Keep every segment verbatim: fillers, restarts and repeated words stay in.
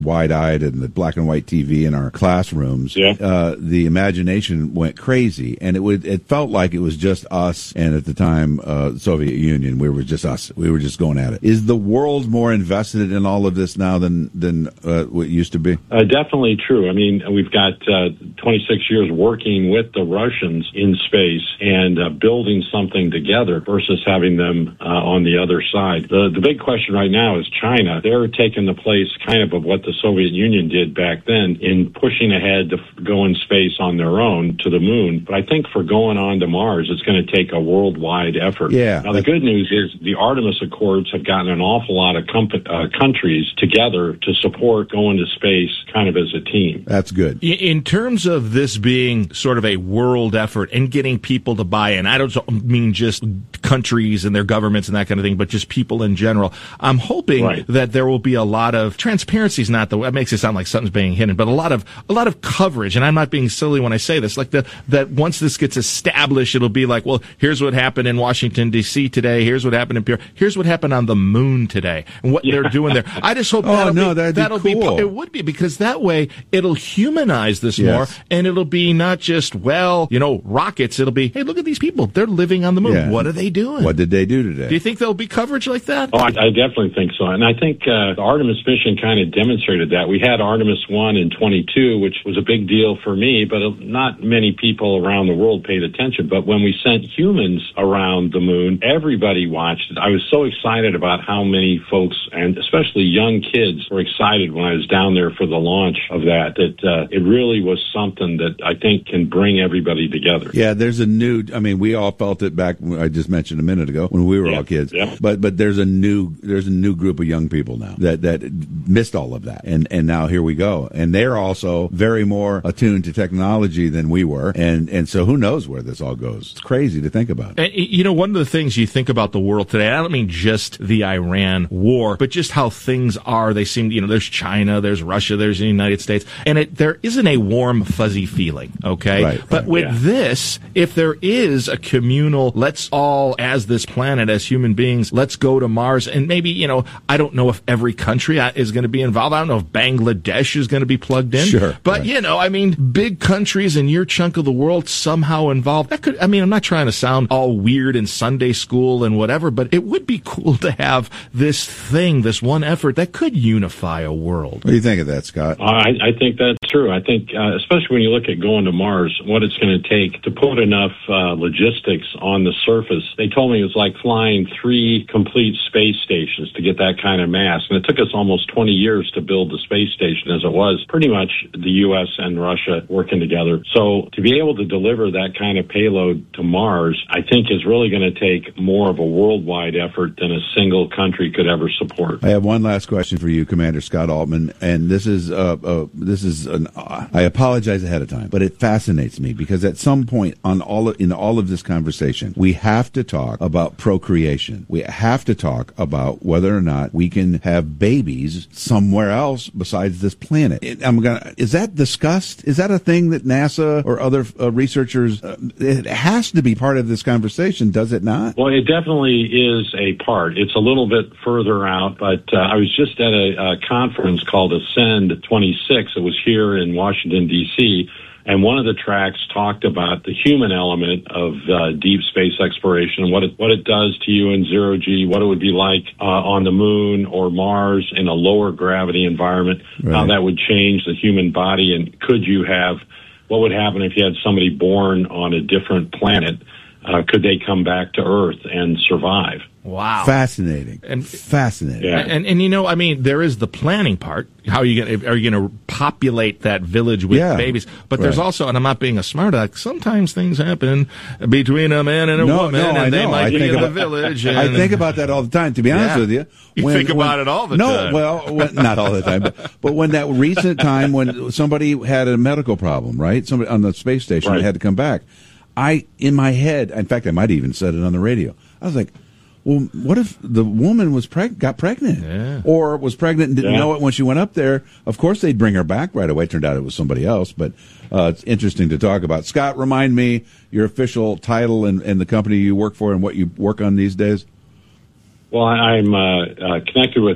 wide-eyed and the black and white T V in our classrooms, yeah. uh, the imagination went crazy, and it would it felt like it was just us, and at the time, uh, Soviet Union, we were just us. We were just going at it. Is the world more invested in all of this now than than uh, what it used to be? Uh, definitely true. I mean, we've got uh, twenty-six years working with the Russians in space and uh, building something together versus having them uh, on the other side. The the big question right now is China. They're taking the place kind of of what the Soviet Union did back then in pushing ahead to f- go in space on their own to the moon. But I think for going on to Mars, it's going to take a worldwide effort. Yeah. Now, the good news is the Artemis Accords have gotten an awful lot of com- uh, countries together to support going to space kind of as a team. That's good. In terms of this being sort of a world effort and getting people to buy in, I don't mean just countries and their governments and that kind of thing, but just people in general. I'm hoping right. that there will be a lot of transparency. Is not the it makes it sound like something's being hidden, but a lot of a lot of coverage. And I'm not being silly when I say this. Like the that once this gets established, it'll be like, well, here's what happened in Washington D C today. Here's what happened in Pierre. Here's what happened on the moon today, and what yeah. they're doing there. I just hope. oh that'll no, be, that'd that'll be cool. Be, it would be because that way it'll humanize this yes. more, and it'll be not just well, you know, rockets. It'll be hey, look at these people. They're living on the moon. Yeah. What are they doing? What did they do today? Do you think there'll be coverage like that? Oh, I, I definitely think so, and I think uh, the Artemis mission kind of demonstrated that. We had Artemis one in twenty-two, which was a big deal for me, but not many people around the world paid attention. But when we sent humans around the moon, everybody watched it. I was so excited about how many folks, and especially young kids, were excited when I was down there for the launch of that, that uh, it really was something that I think can bring everybody together. Yeah, there's a new, I mean, we all felt it back, I just mentioned a minute ago, when we were yeah, all kids. Yeah. But but there's a new there's a new group of young people now that, that missed all of that. And and now here we go. And they're also very more attuned to technology than we were. And and so who knows where this all goes. It's crazy to think about. And, you know, one of the things you think about the world today, I don't mean just the Iran war, but just how things are. They seem, you know, there's China, there's Russia, there's the United States, and it, there isn't a warm, fuzzy feeling, okay? Right, but right, with yeah. this, if there is a communal, let's all, as this planet, as human beings, let's go to Mars, and maybe, you know, I don't know if every country is going to be involved. I don't know if Bangladesh is going to be plugged in. Sure. But, right. you know, I mean, big countries in your chunk of the world somehow involved. That could, I mean, I'm not trying to sound all weird in Sunday school and whatever, but it would be cool to have this thing, this one effort that could unify a world. What do you think of that, Scott? I, I think that's true. I think, uh, especially when you look at going to Mars, what it's going to take to put enough uh, logistics on the surface. They told me it was like flying three complete space stations to get that kind of mass. And it took us almost twenty years to build the space station, as it was pretty much the U S and Russia working together. So to be able to deliver that kind of payload to Mars, I think is really going to take more of a worldwide effort than a single country could ever support. I have one last question for you, Commander Scott Altman, and this is uh, uh, this is an. Uh, I apologize ahead of time, but it fascinates me because at some point on all of, in all of this conversation, we have to talk about procreation. We have to talk about whether or not we can have babies somewhere else besides this planet. It, I'm gonna. Is that discussed? Is that a thing that NASA or other uh, researchers? Uh, it has to be part of this conversation, does it not? Well, it definitely is a part. It's a little bit further out, but uh, I was just at a, a conference called Ascend twenty-six. It was here in Washington, D C, and one of the tracks talked about the human element of uh, deep space exploration and what it, what it does to you in zero G, what it would be like uh, on the moon or Mars in a lower gravity environment, right. how that would change the human body, and could you have, what would happen if you had somebody born on a different planet? Uh, could they come back to Earth and survive? Wow. Fascinating. And fascinating. Yeah. And, and, you know, I mean, there is the planning part. How are you going to, are you going to populate that village with yeah. babies? But there's right. also, and I'm not being a smart aleck, sometimes things happen between a man and a no, woman, no, and I they know. might I be think in about, the village. And, I think about that all the time, to be honest yeah. with you. You when, think when, about it all the no, time. No, well, when, not all the time, but, but when that recent time when somebody had a medical problem, right? Somebody on the space station right. had to come back. I, in my head, in fact, I might have even said it on the radio. I was like, well, what if the woman was preg- got pregnant yeah. or was pregnant and didn't yeah. know it when she went up there? Of course, they'd bring her back right away. Turned out it was somebody else, but uh, it's interesting to talk about. Scott, remind me your official title and, and the company you work for and what you work on these days. Well, I'm uh, uh, connected with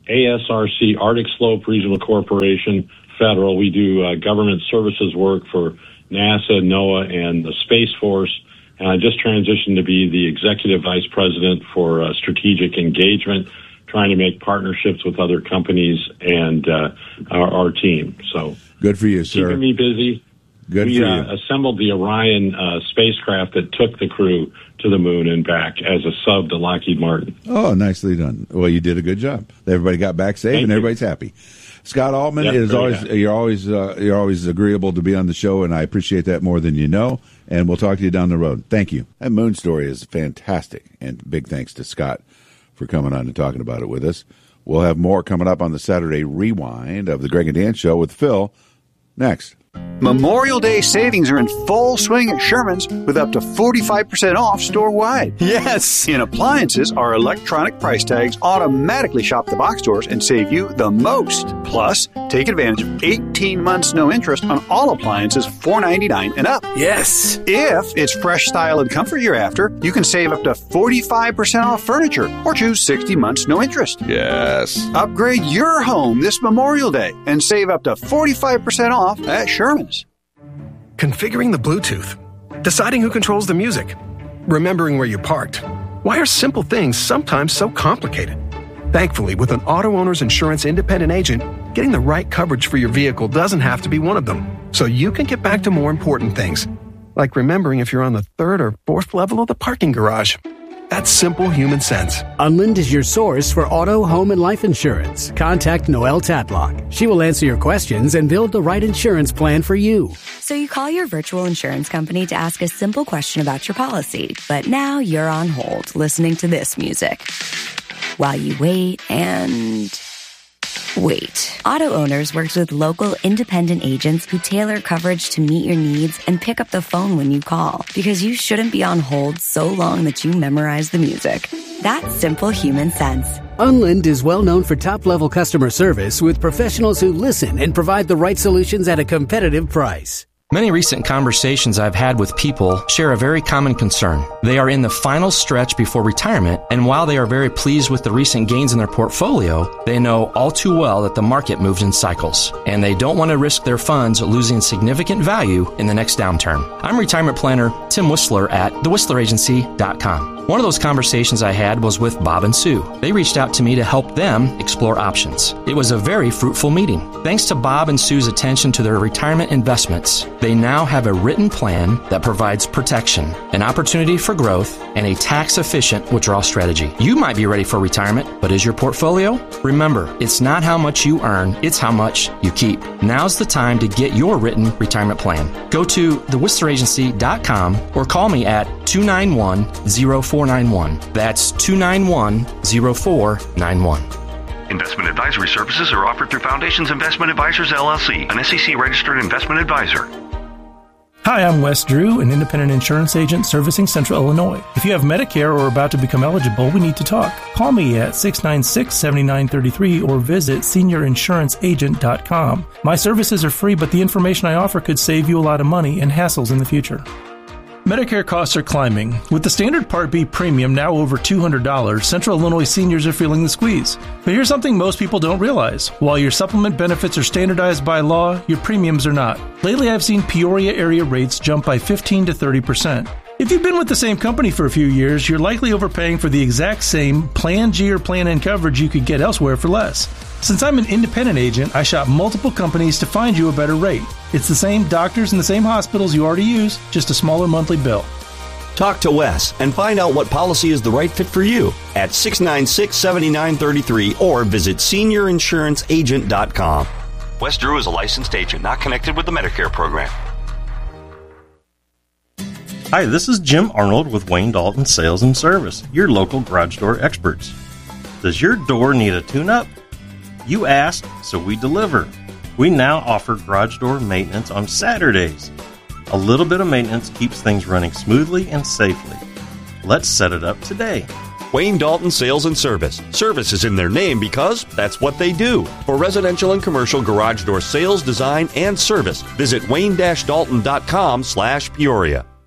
A S R C, Arctic Slope Regional Corporation, federal. We do uh, government services work for NASA, NOAA, and the Space Force. And I just transitioned to be the executive vice president for uh, strategic engagement, trying to make partnerships with other companies and uh, our, our team. So good for you, sir. Keeping me busy. Good we for uh, you. assembled the Orion uh, spacecraft that took the crew to the moon and back as a sub to Lockheed Martin. Oh, nicely done. Well, you did a good job. Everybody got back safe, Thank and you. everybody's happy. Scott Altman, Yep, it is very always happy. you're always uh, you're always agreeable to be on the show, and I appreciate that more than you know. And we'll talk to you down the road. Thank you. That moon story is fantastic, and big thanks to Scott for coming on and talking about it with us. We'll have more coming up on the Saturday Rewind of the Greg and Dan Show with Phil next. Memorial Day savings are in full swing at Sherman's with up to forty-five percent off store-wide. Yes! In appliances, our electronic price tags automatically shop the box stores and save you the most. Plus, take advantage of eighteen months no interest on all appliances four ninety-nine and up. Yes! If it's fresh style and comfort you're after, you can save up to forty-five percent off furniture or choose sixty months no interest. Yes! Upgrade your home this Memorial Day and save up to forty-five percent off at Sherman's. Configuring the Bluetooth, deciding who controls the music, remembering where you parked. Why are simple things sometimes so complicated? Thankfully, with an Auto Owners Insurance independent agent, getting the right coverage for your vehicle doesn't have to be one of them, so you can get back to more important things, like remembering if you're on the third or fourth level of the parking garage. That's simple human sense. Unlind is your source for auto, home, and life insurance. Contact Noelle Tatlock. She will answer your questions and build the right insurance plan for you. So you call your virtual insurance company to ask a simple question about your policy, but now you're on hold listening to this music while you wait and wait. Auto Owners works with local independent agents who tailor coverage to meet your needs and pick up the phone when you call, because you shouldn't be on hold so long that you memorize the music. That's simple human sense. Unlind is well known for top-level customer service with professionals who listen and provide the right solutions at a competitive price. Many recent conversations I've had with people share a very common concern. They are in the final stretch before retirement, and while they are very pleased with the recent gains in their portfolio, they know all too well that the market moves in cycles, and they don't want to risk their funds losing significant value in the next downturn. I'm retirement planner Tim Whistler at the whistler agency dot com. One of those conversations I had was with Bob and Sue. They reached out to me to help them explore options. It was a very fruitful meeting. Thanks to Bob and Sue's attention to their retirement investments, they now have a written plan that provides protection, an opportunity for growth, and a tax-efficient withdrawal strategy. You might be ready for retirement, but is your portfolio? Remember, it's not how much you earn, it's how much you keep. Now's the time to get your written retirement plan. Go to the whistler agency dot com or call me at two nine one, zero four nine one. That's two nine one, zero four nine one. Investment advisory services are offered through Foundations Investment Advisors, L L C, an S E C-registered investment advisor. Hi, I'm Wes Drew, an independent insurance agent servicing Central Illinois. If you have Medicare or are about to become eligible, we need to talk. Call me at six nine six, seven nine three three or visit senior insurance agent dot com. My services are free, but the information I offer could save you a lot of money and hassles in the future. Medicare costs are climbing. With the standard Part B premium now over two hundred dollars, Central Illinois seniors are feeling the squeeze. But here's something most people don't realize. While your supplement benefits are standardized by law, your premiums are not. Lately, I've seen Peoria area rates jump by fifteen to thirty percent. If you've been with the same company for a few years, you're likely overpaying for the exact same Plan G or Plan N coverage you could get elsewhere for less. Since I'm an independent agent, I shop multiple companies to find you a better rate. It's the same doctors and the same hospitals you already use, just a smaller monthly bill. Talk to Wes and find out what policy is the right fit for you at six nine six, seven nine three three or visit senior insurance agent dot com. Wes Drew is a licensed agent not connected with the Medicare program. Hi, this is Jim Arnold with Wayne Dalton Sales and Service, your local garage door experts. Does your door need a tune-up? You asked, so we deliver. We now offer garage door maintenance on Saturdays. A little bit of maintenance keeps things running smoothly and safely. Let's set it up today. Wayne Dalton Sales and Service. Service is in their name because that's what they do. For residential and commercial garage door sales, design, and service, visit wayne dash dalton dot com slash Peoria.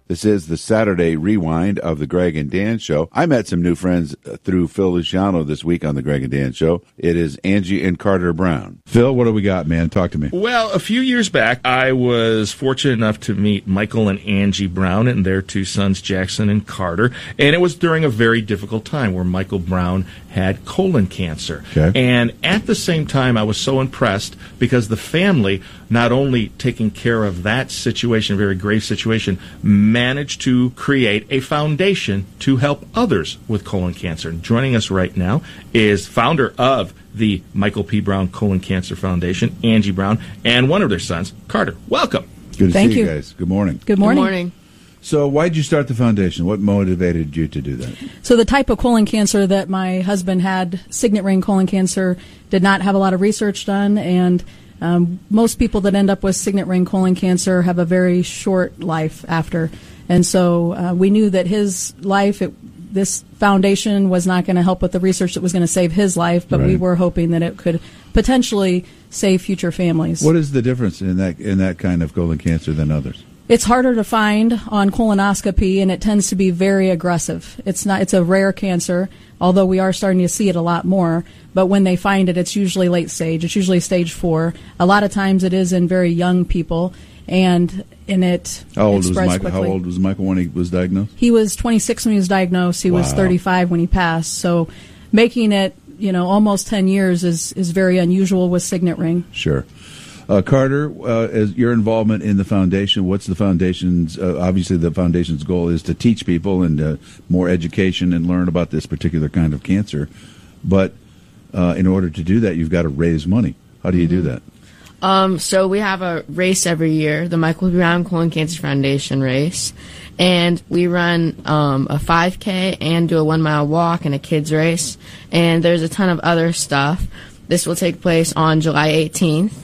This is the Saturday rewind of the Greg and Dan Show. I met some new friends through Phil Luciano this week on the Greg and Dan Show. It is Angie and Carter Brown. Phil, what do we got, man? Talk to me. Well, a few years back, I was fortunate enough to meet Michael and Angie Brown and their two sons, Jackson and Carter. And it was during a very difficult time where Michael Brown had colon cancer. Okay. And at the same time, I was so impressed because the family, not only taking care of that situation, very grave situation, managed to create a foundation to help others with colon cancer. And joining us right now is founder of the Michael P. Brown Colon Cancer Foundation, Angie Brown, and one of their sons, Carter. Welcome. Good to Thank see you you guys. Good morning. Good morning. Good morning. So why did you start the foundation? What motivated you to do that? So the type of colon cancer that my husband had, signet ring colon cancer, did not have a lot of research done, and um, most people that end up with signet ring colon cancer have a very short life after. And so uh, we knew that his life, it, this foundation was not going to help with the research that was going to save his life, but Right. we were hoping that it could potentially save future families. What is the difference in that in that kind of colon cancer than others? It's harder to find on colonoscopy, and it tends to be very aggressive. It's not. It's a rare cancer, although we are starting to see it a lot more. But when they find it, it's usually late stage. It's usually stage four. A lot of times, it is in very young people, and in it, How old it was spreads Michael? How quickly. old was Michael when he was diagnosed? He was twenty-six when he was diagnosed. He was Wow. thirty-five when he passed. So, making it, you know, almost ten years is is very unusual with signet ring. Sure. Uh, Carter, uh, as your involvement in the foundation, what's the foundation's, uh, obviously the foundation's goal is to teach people and uh, more education and learn about this particular kind of cancer. But uh, in order to do that, you've got to raise money. How do you do that? Um, so we have a race every year, the Michael P. Brown Colon Cancer Foundation race. And we run um, a five K and do a one-mile walk and a kids race. And there's a ton of other stuff. This will take place on July eighteenth.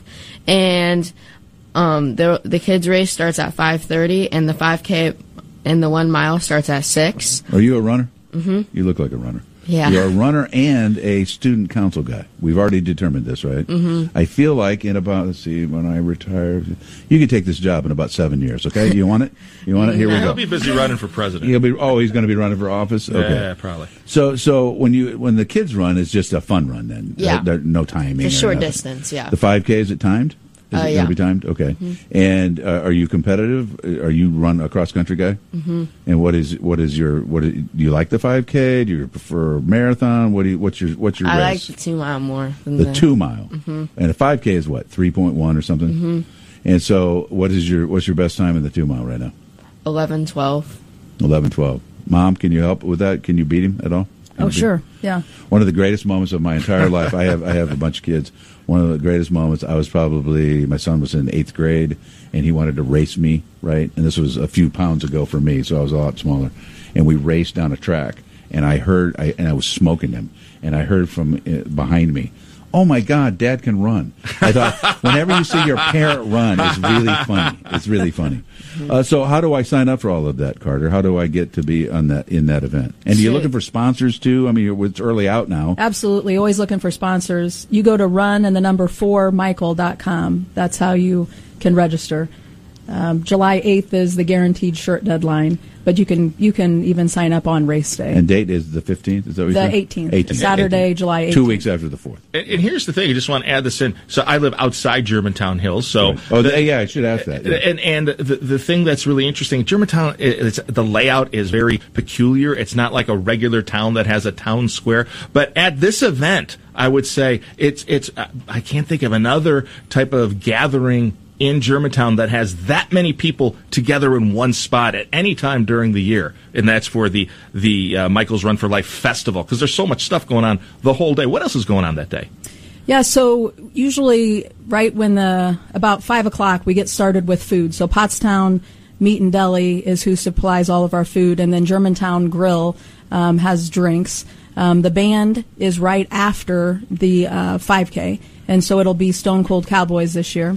And um, the the kids race starts at five thirty, and the five K and the one mile starts at six. Are you a runner? Mm-hmm. You look like a runner. Yeah. You're a runner and a student council guy. We've already determined this, right? Mm-hmm. I feel like in about, let's see, when I retire, you can take this job in about seven years, okay? You want it? You want it? Here we He'll go. be busy running for president. He'll be. Oh, he's going to be running for office. Okay. Yeah, probably. So, so when you when the kids run, it's just a fun run. Then, Yeah. There, there- no timing. It's or short nothing. distance, yeah. The five K, is it timed? Is Uh, it yeah. going to be timed? Okay. Mhm. And uh, are you competitive? Are you run a cross country guy? Mhm. And what is what is your what is, do you like the five K? Do you prefer marathon? What do you what's your what's your I like race? the two mile more than the the, two mile. Mhm. And a five K is what, three point one or something? Mhm. And so, what is your what's your best time in the two mile right now? eleven, twelve. Eleven, twelve. Mom, can you help with that? Can you beat him at all? Can Oh, you beat- sure. Yeah. One of the greatest moments of my entire life. I have I have a bunch of kids. One of the greatest moments. I was probably my son was in eighth grade, and he wanted to race me, right? And this was a few pounds ago for me, so I was a lot smaller. And we raced down a track, and I heard, I, and I was smoking him, and I heard from uh, behind me, "Oh my God, Dad can run!" I thought, whenever you see your parent run, it's really funny. It's really funny. Uh, so, how do I sign up for all of that, Carter? How do I get to be on that in that event? And are you Sure. looking for sponsors too? I mean, it's early out now. Absolutely. Always looking for sponsors. You go to run and the number four Michael dot com. That's how you can register. Um, July eighth is the guaranteed shirt deadline, but you can you can even sign up on race day. And date is the fifteenth? Is that what you The said? eighteenth. eighteenth. Saturday, July eighteenth. Two weeks after the fourth. And, and here's the thing: I just want to add this in. So I live outside Germantown Hills. So Oh, the, yeah, I should ask that. yeah. And and the the thing that's really interesting, Germantown, it's, the layout is very peculiar. It's not like a regular town that has a town square. But at this event, I would say it's it's. I can't think of another type of gathering in Germantown that has that many people together in one spot at any time during the year, and that's for the the uh, Michael's Run for Life Festival, because there's so much stuff going on the whole day. What else is going on that day? Yeah, so usually right when the about five o'clock we get started with food. So Pottstown Meat and Deli is who supplies all of our food, and then Germantown Grill um, has drinks. Um, the band is right after the uh, five K, and so it'll be Stone Cold Cowboys this year.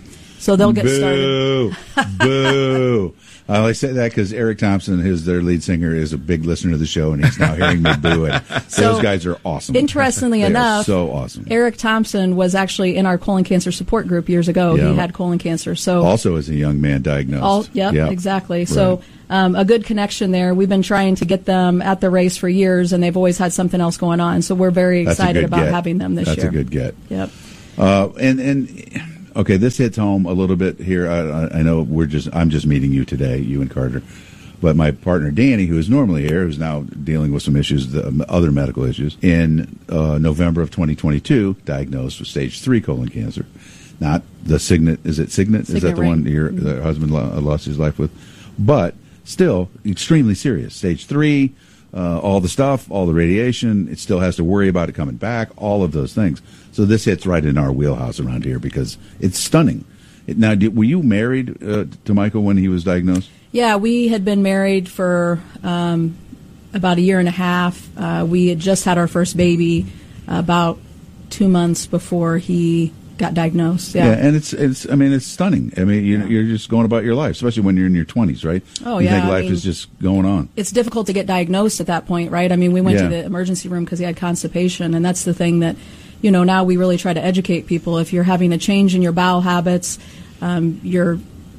So they'll get Boo. started. Boo. I only say that because Eric Thompson, who's their lead singer, is a big listener to the show, and he's now hearing me boo it. So, those guys are awesome. Interestingly they enough, are so awesome. Eric Thompson was actually in our colon cancer support group years ago. Yeah. He had colon cancer. So also as a young man diagnosed. All, yep, yep. exactly. Right. So um, a good connection there. We've been trying to get them at the race for years, and they've always had something else going on. So we're very That's excited about get. having them this That's year. That's a good get. Yep. Uh, and and okay, this hits home a little bit here. I, I know we're just I'm just meeting you today, you and Carter, but my partner Danny, who is normally here, who's now dealing with some issues, the, other medical issues, in uh, November of twenty twenty-two, diagnosed with stage three colon cancer. Not the Signet. Is it Signet? Signet is that the ring. one your Mm-hmm. the husband lo- lost his life with? But still, extremely serious. Stage three. Uh, all the stuff, all the radiation, it still has to worry about it coming back, all of those things. So this hits right in our wheelhouse around here because it's stunning. It, now, did, were you married uh, to Michael when he was diagnosed? Yeah, we had been married for um, about a year and a half. Uh, we had just had our first baby about two months before he got diagnosed. Yeah, and it's it's. I mean, it's stunning. I mean, you, you're just going about your life, especially when you're in your twenties, right? Oh, you yeah, think I life mean, is just going on. It's difficult to get diagnosed at that point, right? I mean, we went Yeah. to the emergency room because he had constipation, and that's the thing that, you know, now we really try to educate people. If you're having a change in your bowel habits, um, you're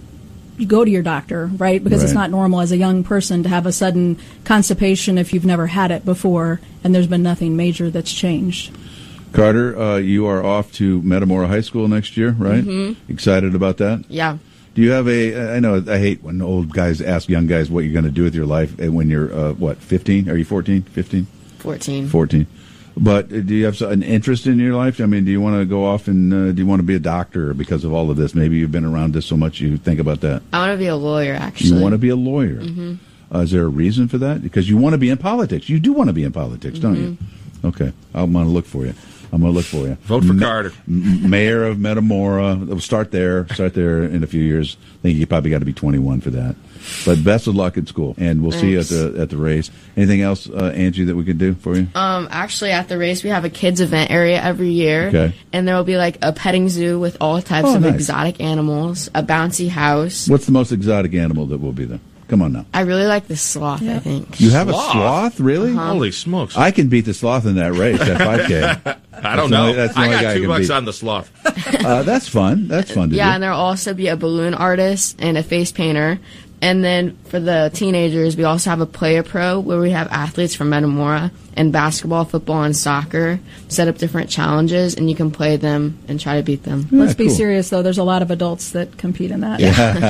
you go to your doctor, right? Because it's Right. not normal as a young person to have a sudden constipation if you've never had it before, and there's been nothing major that's changed. Carter, uh, you are off to Metamora High School next year, right? Mhm. Excited about that? Yeah. Do you have a? I know I hate when old guys ask young guys what you're going to do with your life when you're uh, what fifteen? Are you fourteen? fifteen? fourteen. fourteen. But uh, do you have an interest in your life? I mean, do you want to go off and uh, do you want to be a doctor because of all of this? Maybe you've been around this so much you think about that. I want to be a lawyer, actually. You want to be a lawyer. Mhm. Uh, is there a reason for that? Because you want to be in politics. You do want to be in politics, don't you? Mm-hmm. Okay, I'm going to look for you. I'm going to look for you. Vote for Ma- Carter. M- Mayor of Metamora. We'll start there. Start there in a few years. I think you probably got to be twenty-one for that. But best of luck at school, and we'll see you at Thanks. the at the race. Anything else, uh, Angie, that we could do for you? Um, actually, at the race, we have a kids event area every year. Okay. And there will be like a petting zoo with all types Oh, of nice. exotic animals, a bouncy house. What's the most exotic animal that will be there? Come on now. I really like the sloth, I think. You have Sloth? a sloth, really? Uh-huh. Holy smokes. I can beat the sloth in that race, that five K. I don't the know. only- that's the I only guy got I two can bucks beat. on the sloth. Uh, that's fun. That's fun to Yeah, do. and there will also be a balloon artist and a face painter. And then for the teenagers, we also have a Player Pro where we have athletes from Metamora and basketball, football, and soccer set up different challenges, and you can play them and try to beat them. Let's be cool. serious, though. There's a lot of adults that compete in that.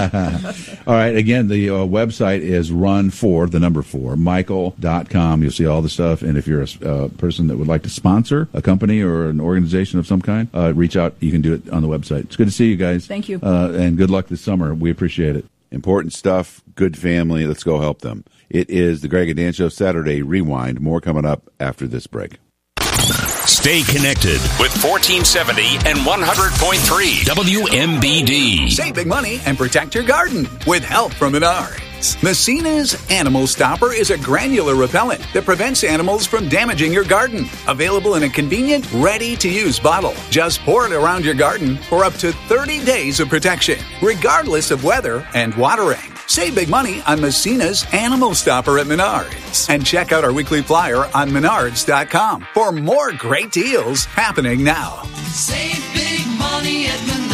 All right. Again, the uh, website is run for, the number four, michael dot com. You'll see all the stuff. And if you're a uh, person that would like to sponsor a company or an organization of some kind, uh, reach out. You can do it on the website. It's good to see you guys. Thank you. Uh, and good luck this summer. We appreciate it. Important stuff, good family. Let's go help them. It is the Greg and Dan Show Saturday Rewind. More coming up after this break. Stay connected with fourteen seventy and one hundred point three W M B D. Save big money and protect your garden with help from Menards. Messina's Animal Stopper is a granular repellent that prevents animals from damaging your garden. Available in a convenient, ready-to-use bottle. Just pour it around your garden for up to thirty days of protection, regardless of weather and watering. Save big money on Messina's Animal Stopper at Menards. And check out our weekly flyer on menards dot com for more great deals happening now. Save big money at Menards.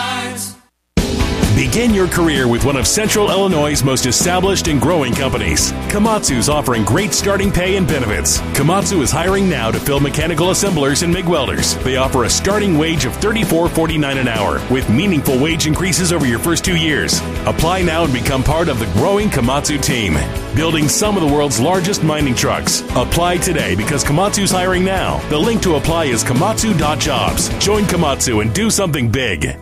Begin your career with one of Central Illinois' most established and growing companies. Komatsu's offering great starting pay and benefits. Komatsu is hiring now to fill mechanical assemblers and MIG welders. They offer a starting wage of thirty-four forty-nine an hour with meaningful wage increases over your first two years. Apply now and become part of the growing Komatsu team. Building some of the world's largest mining trucks. Apply today because Komatsu's hiring now. The link to apply is komatsu dot jobs. Join Komatsu and do something big.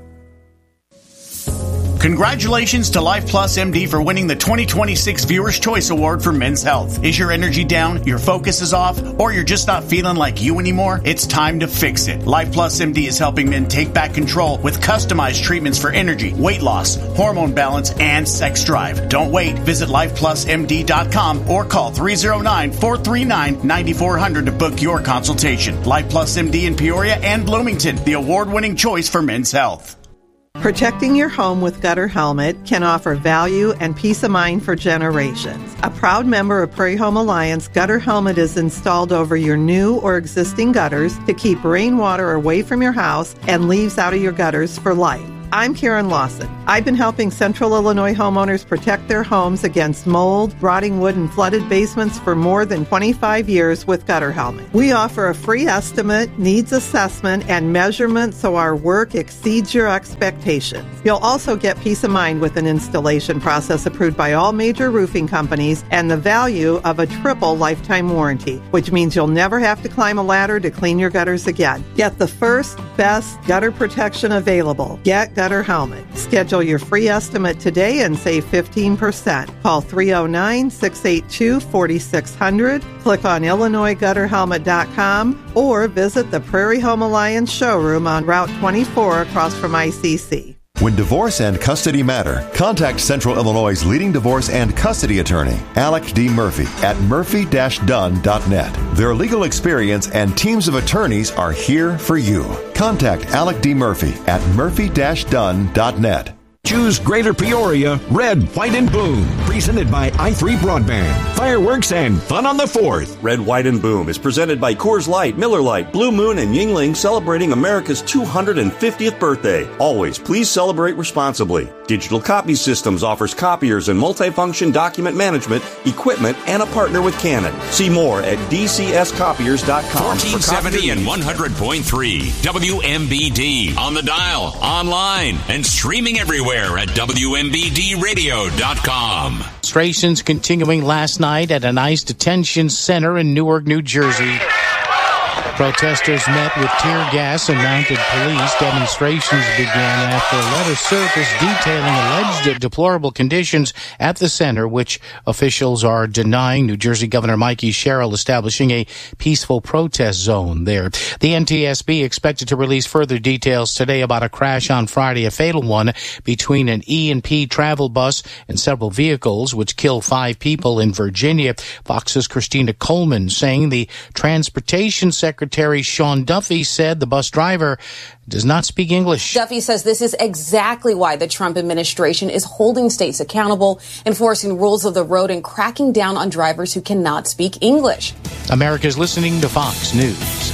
Congratulations to Life Plus M D for winning the twenty twenty-six Viewer's Choice Award for Men's Health. Is your energy down, your focus is off, or you're just not feeling like you anymore? It's time to fix it. Life Plus M D is helping men take back control with customized treatments for energy, weight loss, hormone balance, and sex drive. Don't wait. Visit life plus m d dot com or call three oh nine, four three nine, nine four hundred to book your consultation. Life Plus M D in Peoria and Bloomington, the award-winning choice for men's health. Protecting your home with Gutter Helmet can offer value and peace of mind for generations. A proud member of Prairie Home Alliance, Gutter Helmet is installed over your new or existing gutters to keep rainwater away from your house and leaves out of your gutters for life. I'm Karen Lawson. I've been helping Central Illinois homeowners protect their homes against mold, rotting wood, and flooded basements for more than twenty-five years with Gutter Helmet. We offer a free estimate, needs assessment, and measurement so our work exceeds your expectations. You'll also get peace of mind with an installation process approved by all major roofing companies and the value of a triple lifetime warranty, which means you'll never have to climb a ladder to clean your gutters again. Get the first, best gutter protection available. Get Gutter Helmet. Schedule your free estimate today and save fifteen percent. Call three oh nine, six eight two, four six zero zero, click on Illinois Gutter Helmet dot com, or visit the Prairie Home Alliance showroom on Route twenty-four across from I C C. When divorce and custody matter, contact Central Illinois' leading divorce and custody attorney, Alec D. Murphy, at murphy dash dunn dot net. Their legal experience and teams of attorneys are here for you. Contact Alec D. Murphy at murphy dash dunn dot net. Choose Greater Peoria, Red, White, and Boom. Presented by i three Broadband. Fireworks and fun on the fourth. Red, White, and Boom is presented by Coors Light, Miller Lite, Blue Moon, and Yuengling, celebrating America's two hundred fiftieth birthday. Always, please celebrate responsibly. Digital Copy Systems offers copiers and multifunction document management equipment and a partner with Canon. See more at d c s copiers dot com. fourteen seventy and one hundred point three W M B D. On the dial, online, and streaming everywhere at W M B D radio dot com. Demonstrations continuing last night at an ICE detention center in Newark, New Jersey. Protesters met with tear gas and mounted police. Demonstrations began after a letter surfaced detailing alleged deplorable conditions at the center, which officials are denying. New Jersey Governor Mikey Sherrill establishing a peaceful protest zone there. The N T S B expected to release further details today about a crash on Friday, a fatal one between an E and P travel bus and several vehicles, which killed five people in Virginia. Fox's Christina Coleman saying the Transportation Secretary Sean Duffy said the bus driver does not speak English. Duffy says this is exactly why the Trump administration is holding states accountable, enforcing rules of the road, and cracking down on drivers who cannot speak English. America's listening to Fox News.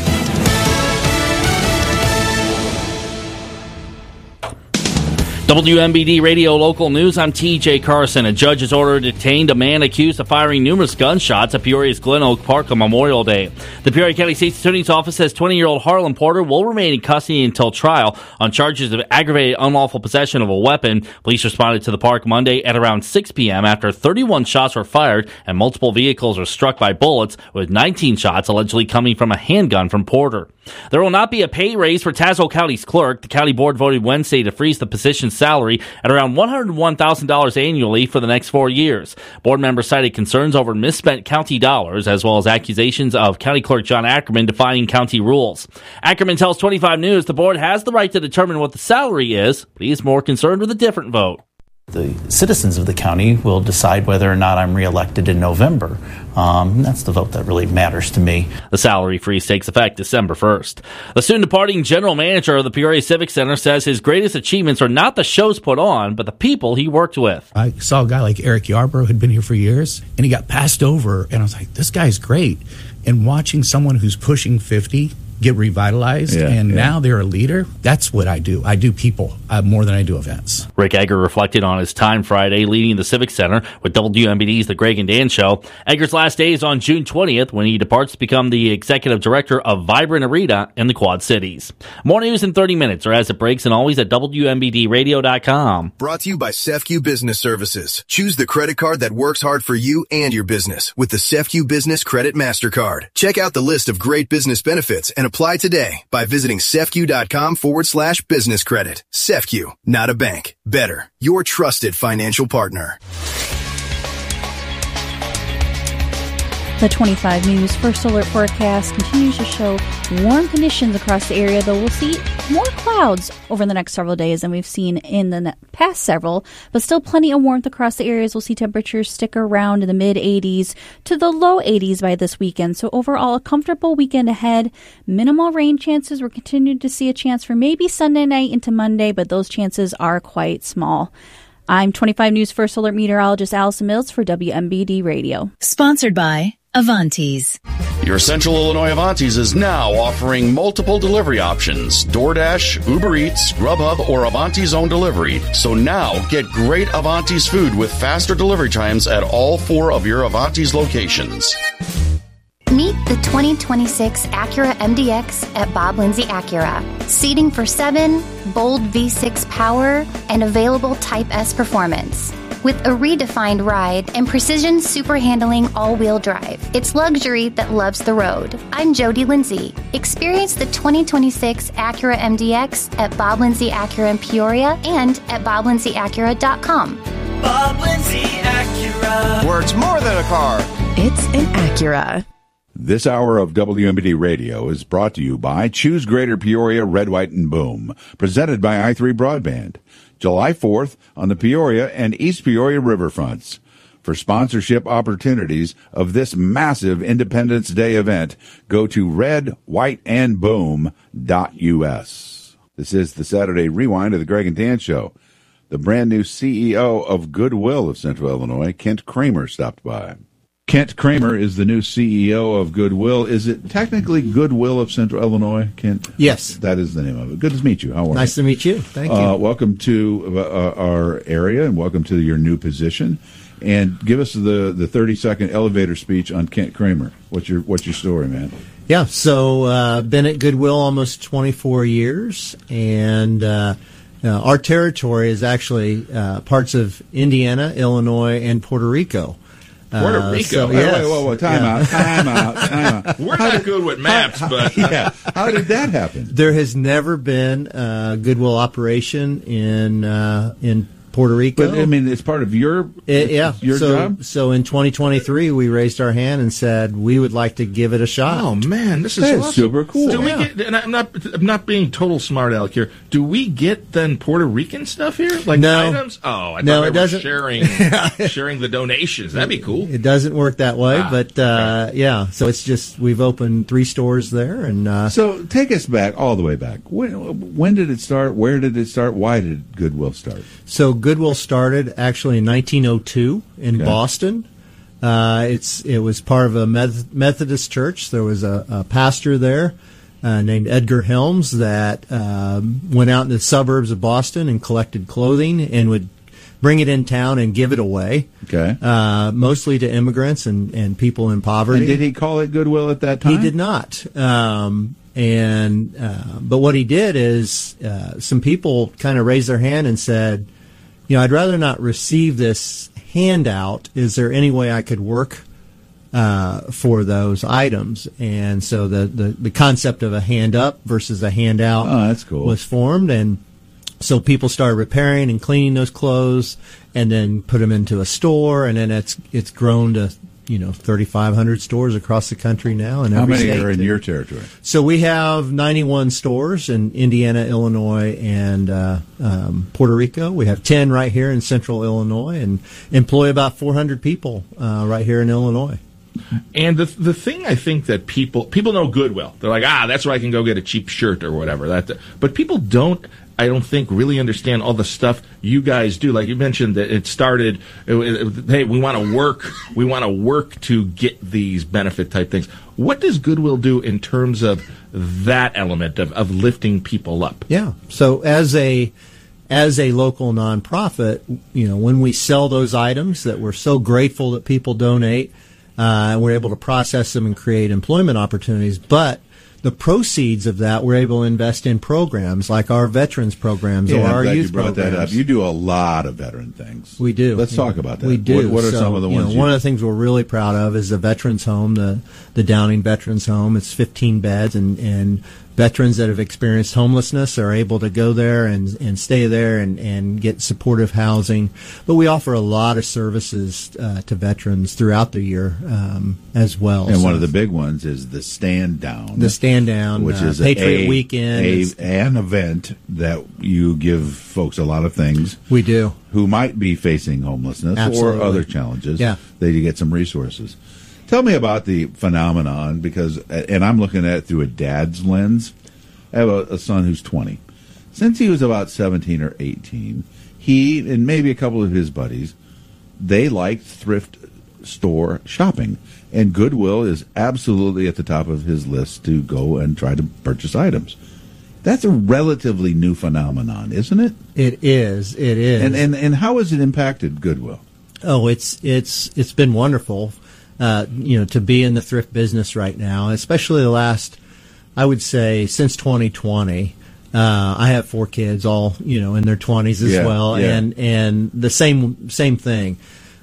W M B D Radio Local News, I'm T J Carson. A judge has ordered detained a man accused of firing numerous gunshots at Peoria's Glen Oak Park on Memorial Day. The Peoria County State's Attorney's Office says twenty-year-old Harlan Porter will remain in custody until trial on charges of aggravated unlawful possession of a weapon. Police responded to the park Monday at around six p.m. after thirty-one shots were fired and multiple vehicles were struck by bullets, with nineteen shots allegedly coming from a handgun from Porter. There will not be a pay raise for Tazewell County's clerk. The county board voted Wednesday to freeze the position's salary at around one hundred one thousand dollars annually for the next four years. Board members cited concerns over misspent county dollars, as well as accusations of County Clerk John Ackerman defying county rules. Ackerman tells twenty-five News the board has the right to determine what the salary is, but he is more concerned with a different vote. The citizens of the county will decide whether or not I'm reelected in November. Um, that's the vote that really matters to me. The salary freeze takes effect December first. The soon-departing general manager of the Peoria Civic Center says his greatest achievements are not the shows put on, but the people he worked with. I saw a guy like Eric Yarbrough who had been here for years, and he got passed over, and I was like, this guy's great. And watching someone who's pushing fifty get revitalized, yeah, and yeah. now they're a leader. That's what I do. I do people uh, more than I do events. Rick Egger reflected on his time Friday leading the Civic Center with W M B D's The Greg and Dan Show. Egger's last day is on June twentieth when he departs to become the executive director of Vibrant Arena in the Quad Cities. More news in thirty minutes or as it breaks, and always at W M B D radio dot com. Brought to you by Sefcu Business Services. Choose the credit card that works hard for you and your business with the Sefcu Business Credit MasterCard. Check out the list of great business benefits and apply today by visiting sefcu.com forward slash business credit. Sefcu, not a bank. Better, your trusted financial partner. The twenty-five News First Alert forecast continues to show warm conditions across the area, though we'll see more clouds over the next several days than we've seen in the past several, but still plenty of warmth across the areas. We'll see temperatures stick around in the mid eighties to the low eighties by this weekend. So overall, a comfortable weekend ahead. Minimal rain chances. We're continuing to see a chance for maybe Sunday night into Monday, but those chances are quite small. I'm twenty-five News First Alert meteorologist Allison Mills for W M B D Radio. Sponsored by Avantis. Your Central Illinois Avantis is now offering multiple delivery options: DoorDash, Uber Eats, Grubhub, or Avanti's own delivery. So now get great Avantis food with faster delivery times at all four of your Avantis locations. Meet the twenty twenty-six Acura M D X at Bob Lindsay Acura. Seating for seven, bold V six power, and available Type S performance. With a redefined ride and precision super handling all-wheel drive. It's luxury that loves the road. I'm Jody Lindsay. Experience the twenty twenty-six Acura M D X at Bob Lindsay Acura in Peoria and at bob lindsay acura dot com. Bob Lindsay Acura. Where it's more than a car. It's an Acura. This hour of W M B D Radio is brought to you by Choose Greater Peoria, Red, White, and Boom, presented by I three Broadband. July fourth on the Peoria and East Peoria riverfronts. For sponsorship opportunities of this massive Independence Day event, go to red white and boom dot U S. This is the Saturday Rewind of the Greg and Dan Show. The brand new C E O of Goodwill of Central Illinois, Kent Kramer, stopped by. Kent Kramer is the new C E O of Goodwill. Is it technically Goodwill of Central Illinois, Kent? Yes. That is the name of it. Good to meet you. How are you? Nice to meet you. Thank you. Uh, welcome to uh, our area and welcome to your new position. And give us the, the thirty-second elevator speech on Kent Kramer. What's your what's your story, man? Yeah, so uh, been at Goodwill almost twenty-four years, and uh, uh, our territory is actually uh, parts of Indiana, Illinois, and Puerto Rico. Puerto Uh, Rico. so, Wait, yes. Wait, whoa, whoa, time Yeah. out, time out, time out. We're How not did- good with maps, but yeah. How did that happen? There has never been a Goodwill operation in uh, in Puerto Rico. But I mean, it's part of your It- yeah. your so, job. So in twenty twenty-three, we raised our hand and said we would like to give it a shot. oh man, this is That's awesome. super cool. Do Yeah. we get? And I'm not. I'm not being total smart aleck here. Do we get then Puerto Rican stuff here, like No. items? Oh, I No, thought it they doesn't. were sharing sharing the donations. That'd be cool. It doesn't work that way, Ah, but uh, yeah. So it's just we've opened three stores there, and uh, So take us back, all the way back. When, when did it start? Where did it start? Why did Goodwill start? so Goodwill started actually in nineteen oh two in Okay. Boston. Uh, it's it was part of a Meth- Methodist church. There was a, a pastor there uh, named Edgar Helms that um, went out in the suburbs of Boston and collected clothing and would bring it in town and give it away. Okay. Uh, mostly to immigrants and, and people in poverty. And did he call it Goodwill at that time? He did not. Um, and uh, but what he did is uh, some people kind of raised their hand and said, you know, I'd rather not receive this handout. Is there any way I could work uh, for those items? And so the, the, the concept of a hand up versus a handout Oh, that's cool. was formed. And so people started repairing and cleaning those clothes and then put them into a store. And then it's it's grown to, you know, thirty-five hundred stores across the country now. And How every many state. are in your territory? So we have ninety-one stores in Indiana, Illinois, and uh, um, Puerto Rico. We have ten right here in central Illinois and employ about four hundred people uh, right here in Illinois. And the the thing I think that people people know Goodwill. They're like, ah, that's where I can go get a cheap shirt or whatever. That, but people don't. I don't think really understand all the stuff you guys do. Like you mentioned that it started. It, it, hey, we want to work. We want to work to get these benefit type things. What does Goodwill do in terms of that element of, of lifting people up? Yeah. So as a as a local nonprofit, you know, when we sell those items that we're so grateful that people donate, uh, we're able to process them and create employment opportunities. But the proceeds of that, we're able to invest in programs like our veterans programs Yeah, or I'm our glad youth you brought that programs. up. You do a lot of veteran things. We do. Let's talk about that. We do. What, what are So, some of the you ones? know, you, one of the things we're really proud of is the Veterans Home, the the Downing Veterans Home. It's fifteen beds, and and veterans that have experienced homelessness are able to go there and, and stay there and, and get supportive housing. But we offer a lot of services uh, to veterans throughout the year um, as well. And so one of the big ones is the Stand Down. The Stand Down, which uh, is Patriot a, Weekend. A, is, an event that you give folks a lot of things. We do. Who might be facing homelessness Absolutely. or other challenges. Yeah. They get some resources. Tell me about the phenomenon, because, and I'm looking at it through a dad's lens. I have a, a son who's twenty. Since he was about seventeen or eighteen, he and maybe a couple of his buddies, they liked thrift store shopping. And Goodwill is absolutely at the top of his list to go and try to purchase items. That's a relatively new phenomenon, isn't it? It is. It is. And, and, and how has it impacted Goodwill? Oh, it's it's it's been wonderful. Uh, you know, to be in the thrift business right now, especially the last, I would say, since twenty twenty. Uh, I have four kids, all you know, in their twenties as Yeah, well, yeah. and and the same same thing.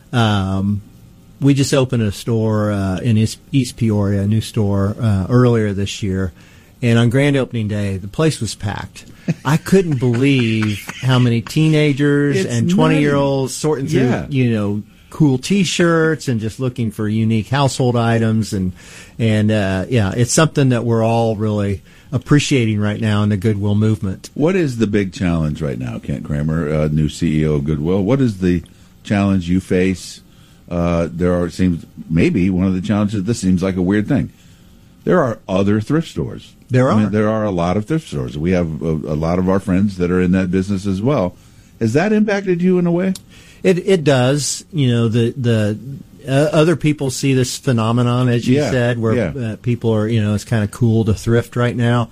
Um, we just opened a store uh, in East, East Peoria, a new store uh, earlier this year, and on grand opening day, the place was packed. I couldn't believe how many teenagers It's and twenty-year-olds nutty. sorting through, Yeah. you know, cool T-shirts and just looking for unique household items, and and uh, yeah, it's something that we're all really appreciating right now in the Goodwill movement. What is the big challenge right now, Kent Kramer, uh, new C E O of Goodwill? What is the challenge you face? Uh, there are seems maybe one of the challenges. This seems like a weird thing. There are other thrift stores. There I are. mean, there are a lot of thrift stores. We have a, a lot of our friends that are in that business as well. Has that impacted you in a way? It it does. You know, the the uh, other people see this phenomenon, as you Yeah, said, where yeah. uh, people are, you know, it's kind of cool to thrift right now.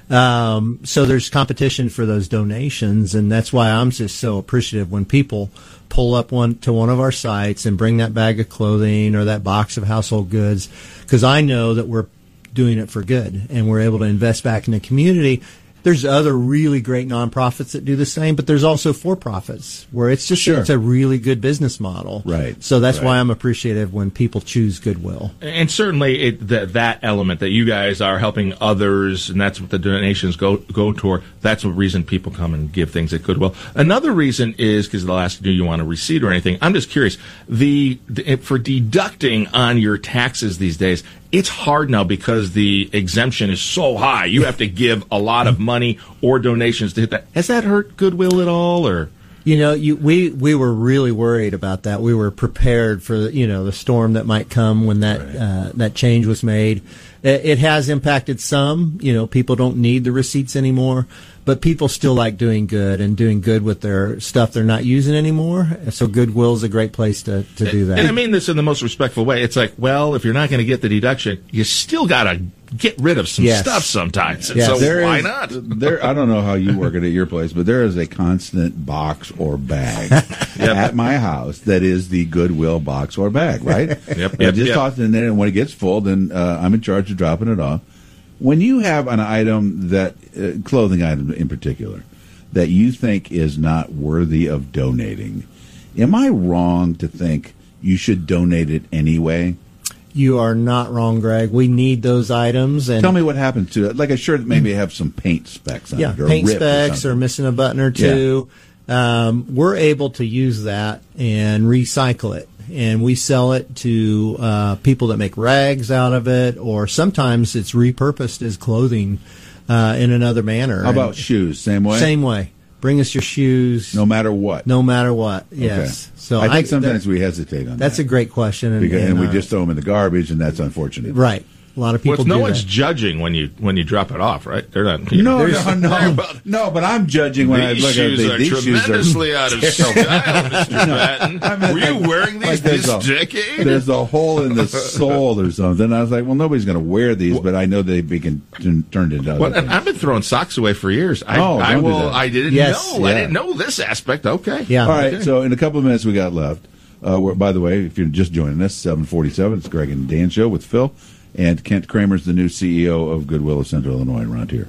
Um, so there's competition for those donations, and that's why I'm just so appreciative when people pull up one to one of our sites and bring that bag of clothing or that box of household goods, because I know that we're doing it for good and we're able to invest back in the community. There's other really great nonprofits that do the same, but there's also for-profits where it's just Sure. it's a really good business model. Right. So that's Right. why I'm appreciative when people choose Goodwill. And certainly it, that that element that you guys are helping others, and that's what the donations go go toward. That's the reason people come and give things at Goodwill. Another reason is because they'll ask, do you want a receipt or anything? I'm just curious. The, the for deducting on your taxes these days, it's hard now because the exemption is so high. You have to give a lot of money or donations to hit that. Has that hurt Goodwill at all, or? You know, you, we we were really worried about that. We were prepared for, you know, the storm that might come when that Right. uh, that change was made. It, it has impacted some. You know, people don't need the receipts anymore, but people still like doing good and doing good with their stuff they're not using anymore. So Goodwill's a great place to, to do that. And I mean this in the most respectful way. It's like, well, if you're not going to get the deduction, you still got to get rid of some Yes. stuff sometimes. And Yes. so There why is- not? There, I don't know how you work it at your place, but there is a constant box or bag at my house that is the Goodwill box or bag, right? Yep, I yep, just yep. toss it in there, and when it gets full, then uh, I'm in charge of dropping it off. When you have an item that, uh, clothing item in particular, that you think is not worthy of donating, am I wrong to think you should donate it anyway? You are not wrong, Greg. We need those items. And Tell me what happens to it. Like a shirt that maybe have some paint specks on yeah, it, or paint ripped specs or, or missing a button or two. Um, we're able to use that and recycle it, and we sell it to uh, people that make rags out of it, or sometimes it's repurposed as clothing uh, in another manner. How about And- shoes? Same way? Same way. Bring us your shoes. No matter what. No matter what. Yes. Okay. So I think sometimes that- we hesitate on That's that. a great question, and, Because, and, and, we uh, just throw them in the garbage, and that's unfortunate. right. A lot of people Well, no do one's that. judging when you when you drop it off, right? They're not. You No, know, no, no, no. But I'm judging when these I look shoes at are the, these shoes tremendously are out of style, Mister Patton. I mean, Were you like- wearing these like there's this a- decade? There's a hole in the sole or something. I was like, well, nobody's going to wear these, but I know they've been turn- turned into other Well, and things. I've been throwing socks away for years. I, Oh, I don't do will. that. I didn't Yes. know. I Yeah. didn't know this aspect. Okay. Yeah. All right. Okay. So in a couple of minutes we got left. Uh, we're, by the way, if you're just joining us, seven forty-seven. It's Greg and Dan show with Phil. And Kent Kramer's the new C E O of Goodwill of Central Illinois around here.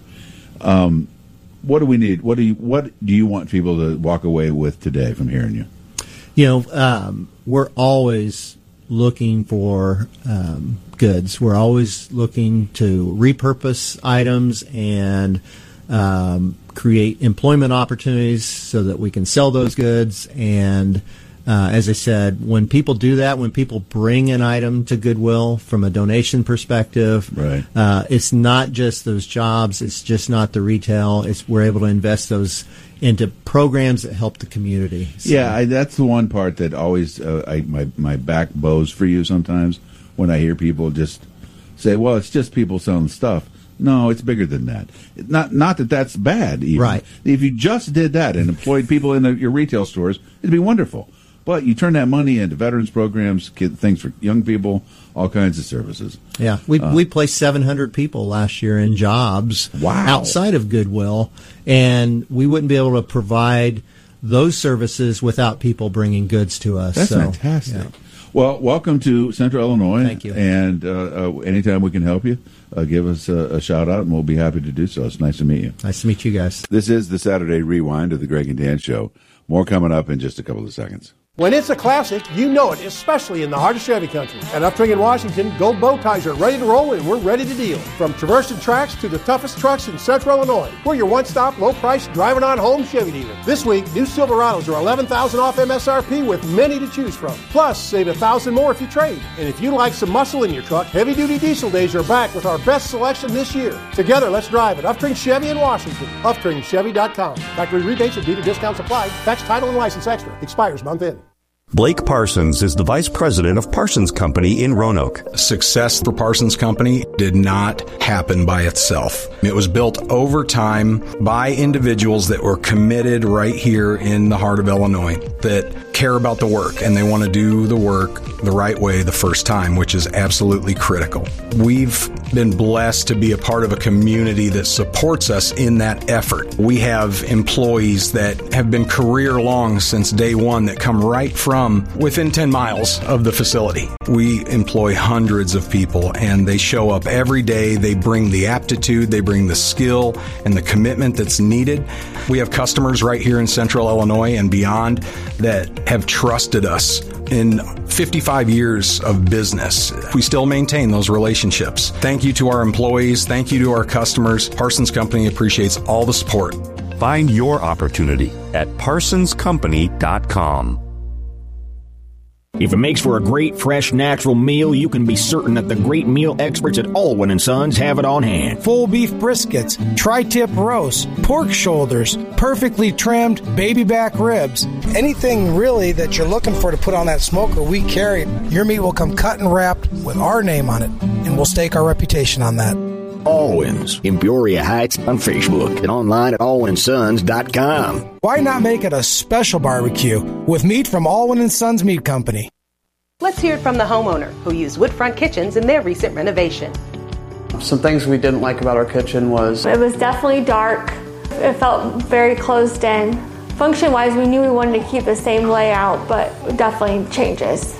Um, what do we need? What do you What do you want people to walk away with today from hearing you? You know, um, we're always looking for um, goods. We're always looking to repurpose items and um, create employment opportunities so that we can sell those goods. And uh, as I said, when people do that, when people bring an item to Goodwill from a donation perspective, right. uh, it's not just those jobs. It's just not the retail. It's we're able to invest those into programs that help the community. So. Yeah, I, that's the one part that always uh, I, my my back bows for you sometimes when I hear people just say, "Well, it's just people selling stuff." No, it's bigger than that. Not not that that's bad. Even. Right. If you just did that and employed people in the, your retail stores, it'd be wonderful. But you turn that money into veterans programs, kid, things for young people, all kinds of services. Yeah, we uh, we placed seven hundred people last year in jobs wow. outside of Goodwill, and we wouldn't be able to provide those services without people bringing goods to us. That's so, fantastic. Yeah. Well, welcome to Central Illinois. Thank you. And uh, uh, anytime we can help you, uh, give us a, a shout out, and we'll be happy to do so. It's nice to meet you. Nice to meet you guys. This is the Saturday Rewind of the Greg and Dan Show. More coming up in just a couple of seconds. When it's a classic, you know it, especially in the heart of Chevy country. At Uptring in Washington, Gold Bow Ties are ready to roll, and we're ready to deal. From traversing tracks to the toughest trucks in Central Illinois, we're your one-stop, low-price, driving-on-home Chevy dealer. This week, new Silverados are eleven thousand dollars off M S R P with many to choose from. Plus, save one thousand dollars more if you trade. And if you like some muscle in your truck, heavy-duty diesel days are back with our best selection this year. Together, let's drive at Uptring Chevy in Washington. Uptring Chevy dot com. Factory rebates and dealer discounts applied. Tax, title, and license extra. Expires month end. Blake Parsons is the vice president of Parsons Company in Roanoke. Success for Parsons Company did not happen by itself. It was built over time by individuals that were committed right here in the heart of Illinois, that care about the work and they want to do the work the right way the first time, which is absolutely critical. We've been blessed to be a part of a community that supports us in that effort. We have employees that have been career long since day one that come right from within ten miles of the facility. We employ hundreds of people and they show up every day. They bring the aptitude, they bring the skill and the commitment that's needed. We have customers right here in Central Illinois and beyond that have trusted us in fifty-five years of business. We still maintain those relationships. Thank you to our employees. Thank you to our customers. Parsons Company appreciates all the support. Find your opportunity at parsons company dot com. If it makes for a great, fresh, natural meal, you can be certain that the great meal experts at Alwyn and Sons have it on hand. Full beef briskets, tri-tip roasts, pork shoulders, perfectly trimmed baby back ribs. Anything really that you're looking for to put on that smoker, we carry it. Your meat will come cut and wrapped with our name on it, and we'll stake our reputation on that. Alwyn's, in Peoria Heights on Facebook and online at alwyn and sons dot com. Why not make it a special barbecue with meat from Alwyn and Sons Meat Company? Let's hear it from the homeowner who used Woodfront Kitchens in their recent renovation. Some things we didn't like about our kitchen was... It was definitely dark. It felt very closed in. Function-wise, we knew we wanted to keep the same layout, but definitely changes.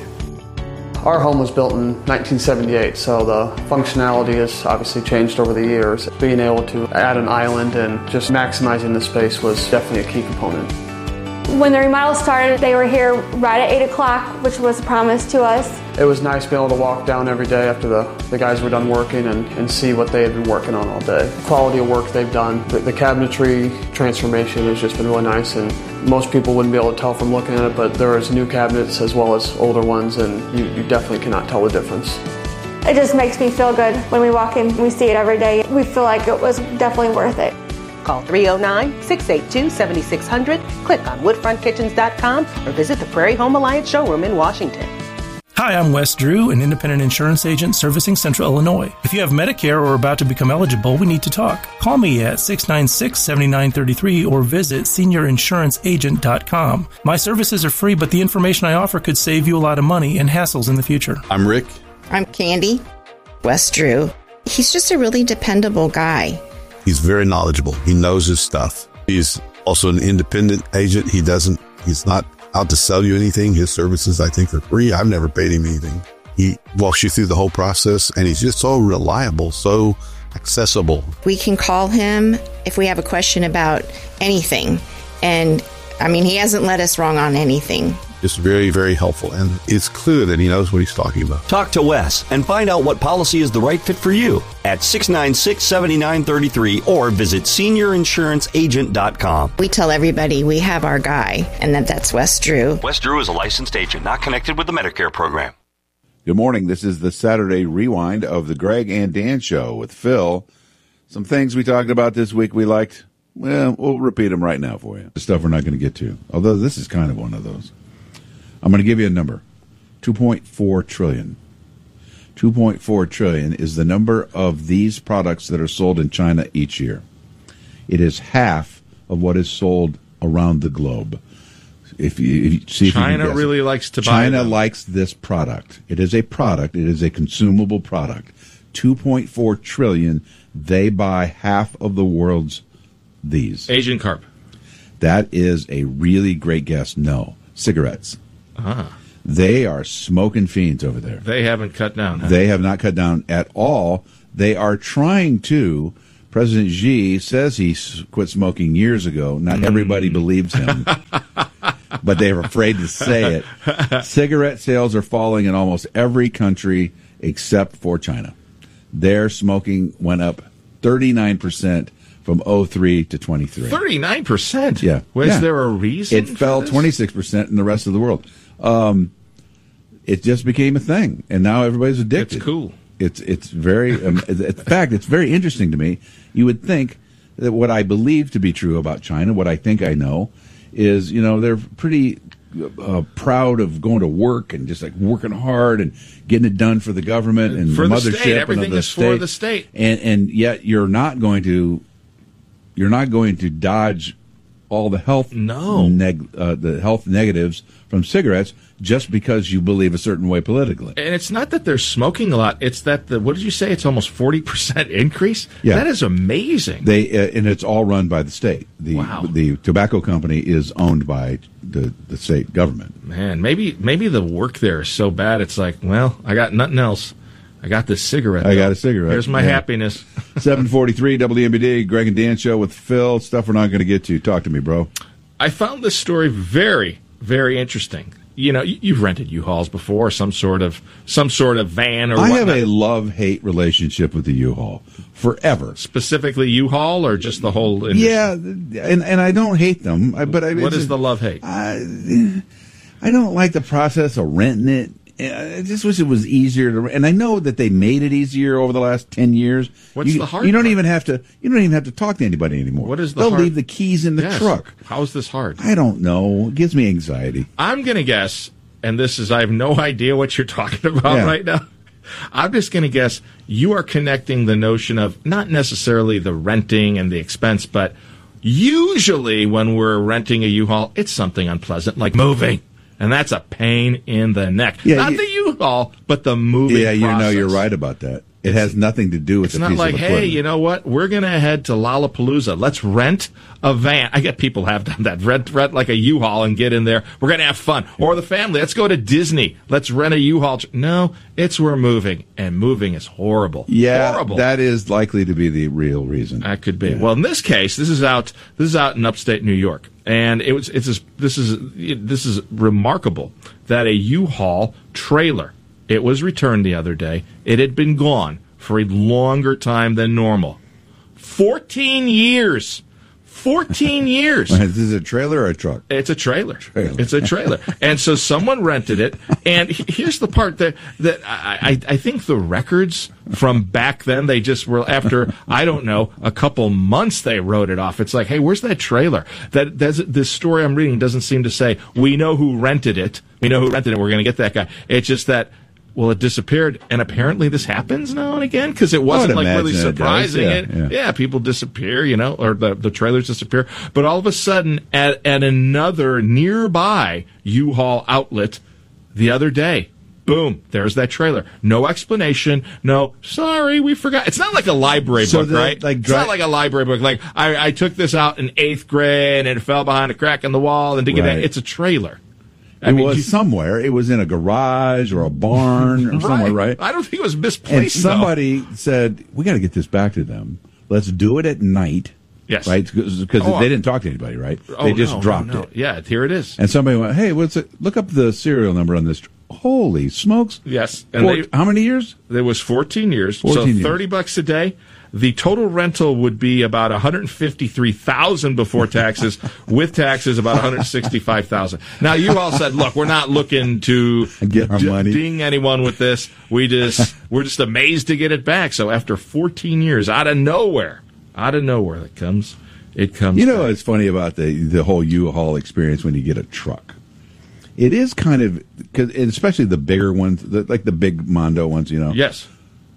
Our home was built in nineteen seventy-eight, so the functionality has obviously changed over the years. Being able to add an island and just maximizing the space was definitely a key component. When the remodel started, they were here right at eight o'clock, which was a promise to us. It was nice being able to walk down every day after the, the guys were done working and, and see what they had been working on all day. The quality of work they've done. The, the cabinetry transformation has just been really nice, and most people wouldn't be able to tell from looking at it, but there is new cabinets as well as older ones, and you, you definitely cannot tell the difference. It just makes me feel good when we walk in. We see it every day. We feel like it was definitely worth it. Call three oh nine, six eight two, seven six zero zero, click on woodfront kitchens dot com, or visit the Prairie Home Alliance showroom in Washington. Hi, I'm Wes Drew, an independent insurance agent servicing Central Illinois. If you have Medicare or are about to become eligible, we need to talk. Call me at six nine six, seven nine three three or visit senior insurance agent dot com. My services are free, but the information I offer could save you a lot of money and hassles in the future. I'm Rick. I'm Candy. Wes Drew. He's just a really dependable guy. He's very knowledgeable. He knows his stuff. He's also an independent agent. He doesn't, he's not out to sell you anything. His services, I think, are free. I've never paid him anything. He walks you through the whole process, and he's just so reliable, so accessible. We can call him if we have a question about anything. And, I mean, he hasn't led us wrong on anything. It's very, very helpful, and it's clear that he knows what he's talking about. Talk to Wes and find out what policy is the right fit for you at six nine six, seven nine three three or visit senior insurance agent dot com. We tell everybody we have our guy, and that that's Wes Drew. Wes Drew is a licensed agent, not connected with the Medicare program. Good morning. This is the Saturday Rewind of the Greg and Dan Show with Phil. Some things we talked about this week we liked. Well, we'll repeat them right now for you. The stuff we're not going to get to, although this is kind of one of those. I'm going to give you a number, two point four trillion dollars. two point four trillion dollars is the number of these products that are sold in China each year. It is half of what is sold around the globe. If you, if you see, China if you can guess really it. likes to buy China them. likes this product. It is a product. It is a consumable product. two point four trillion dollars. They buy half of the world's these. Asian carp. That is a really great guess. No. Cigarettes. Ah. They are smoking fiends over there. They haven't cut down. Huh? They have not cut down at all. They are trying to. President Xi says he quit smoking years ago. Not mm. everybody believes him, but they're afraid to say it. Cigarette sales are falling in almost every country except for China. Their smoking went up thirty-nine percent from oh three to twenty-three. thirty-nine percent? Yeah. Was yeah. there a reason It fell this? twenty-six percent in the rest of the world. Um, it just became a thing, and now everybody's addicted. It's cool. It's it's very, um, in fact, it's very interesting to me. You would think that what I believe to be true about China, what I think I know, is, you know, they're pretty uh, proud of going to work and just like working hard and getting it done for the government and for the the mothership state. and Everything the is state. for the state. And and yet you're not going to you're not going to dodge all the health no neg- uh, the health negatives from cigarettes just because you believe a certain way politically. And it's not that they're smoking a lot; it's that the what did you say? It's almost forty percent increase. Yeah. That is amazing. They uh, and it's all run by the state. The Wow. the tobacco company is owned by the the state government. Man, maybe maybe the work there is so bad. It's like, well, I got nothing else. I got this cigarette. I though. got a cigarette. Here's my Yeah. happiness. seven forty-three W M B D, Greg and Dan Show with Phil. Stuff we're not going to get to. Talk to me, bro. I found this story very, very interesting. You know, you- you've rented U-Hauls before, some sort of some sort of van or I whatnot. have a love-hate relationship with the U-Haul forever. Specifically U-Haul or just the whole industry? Yeah, and and I don't hate them, I- but I, What it's is just- the love-hate? I, I don't like the process of renting it. I just wish it was easier to, and I know that they made it easier over the last ten years. What's you, the hard You don't part? even have to. You don't even have to talk to anybody anymore. What is the They'll hard- leave the keys in the Yes. truck. How is this hard? I don't know. It gives me anxiety. I'm going to guess, and this is, I have no idea what you're talking about Yeah. right now. I'm just going to guess you are connecting the notion of not necessarily the renting and the expense, but usually when we're renting a U-Haul, it's something unpleasant like moving. And that's a pain in the neck. Yeah, not you- the U-Haul, but the moving Yeah, you know, process. you're right about that. It has nothing to do with It's the not piece like, of hey, equipment. you know what? We're going to head to Lollapalooza. Let's rent a van. I get people have done that. Rent, rent like a U-Haul and get in there. We're going to have fun. Or the family. Let's go to Disney. Let's rent a U-Haul. No, it's we're moving. And moving is horrible. Yeah, Horrible. that is likely to be the real reason. That could be. Well, in this case, this is out. This is out in upstate New York, and it was. It's. This is. This is remarkable that a U-Haul trailer. It was returned the other day. It had been gone for a longer time than normal. Fourteen years. Fourteen years. Is this a trailer or a truck? It's a trailer. Trailer. It's a trailer. And so someone rented it. And he- here's the part that, that I, I, I think the records from back then, they just were after, I don't know, a couple months they wrote it off. It's like, hey, where's that trailer? That that's, this story I'm reading doesn't seem to say, we know who rented it. We know who rented it. We're going to get that guy. It's just that, well, it disappeared, and apparently this happens now and again because it wasn't I would like really imagine it does, surprising. yeah, It- yeah. yeah, people disappear, you know, or the, the trailers disappear. But all of a sudden, at, at another nearby U-Haul outlet the other day, boom, there's that trailer. No explanation. No, sorry, we forgot. It's not like a library So book, the- right? like it's dri- not like a library book. Like, I, I took this out in eighth grade, and it fell behind a crack in the wall, and to get Right. it, it's a trailer. It was you- somewhere. It was in a garage or a barn or somewhere, right? I don't think it was And misplaced, though. somebody said, we got to get this back to them. Let's do it at night Yes. Right? Because Oh, they didn't talk to anybody, right? Oh, they just no, dropped no, no. it. Yeah, here it is. And somebody went, hey, what's it? Look up the serial number on this. Holy smokes. Yes. And Four, they, how many years? There was fourteen years. fourteen so thirty years. bucks a day. The total rental would be about one hundred fifty-three thousand dollars before taxes. With taxes, about one hundred sixty-five thousand dollars. Now, you all said, look, we're not looking to get our d- money. ding anyone with this. We just, we're just amazed to get it back. So after fourteen years, out of nowhere, out of nowhere, it comes, it comes. You know back. what's funny about the, the whole U-Haul experience when you get a truck? It is kind of, cause, and especially the bigger ones, the, like the big Mondo ones, you know? Yes.